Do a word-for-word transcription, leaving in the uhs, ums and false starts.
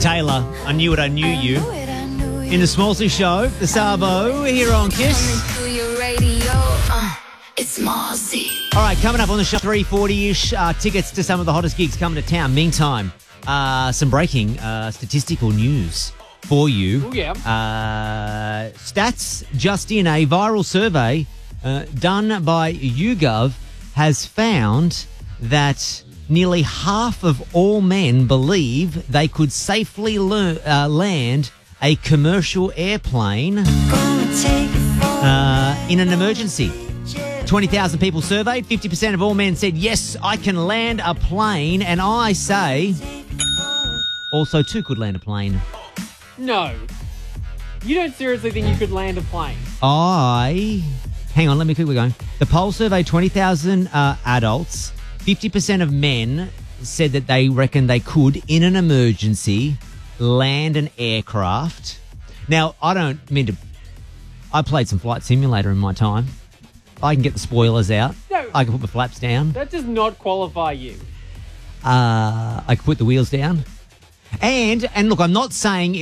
Taylor, I Knew It, I Knew You. In the Smallsy Show, the Sabo here on Kiss. It's Smallsy. All right, coming up on the show, three forty-ish, uh, tickets to some of the hottest gigs coming to town. Meantime, uh, some breaking uh, statistical news for you. Oh, yeah. Uh, stats just in, a viral survey uh, done by YouGov has found that nearly half of all men believe they could safely lear- uh, land a commercial airplane uh, in an emergency. twenty thousand people surveyed, fifty percent of all men said, yes, I can land a plane, and I say also too could land a plane. No. You don't seriously think you could land a plane? I... Hang on, let me keep going. The poll surveyed twenty thousand uh, adults. fifty percent of men said that they reckon they could, in an emergency, land an aircraft. Now, I don't mean to... I played some Flight Simulator in my time. I can get the spoilers out. No. I can put the flaps down. That does not qualify you. Uh, I can put the wheels down. And, and look, I'm not saying...